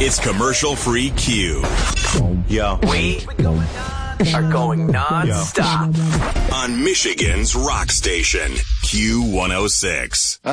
It's commercial-free Q. Yo. We are going non-stop On Michigan's rock station, Q106.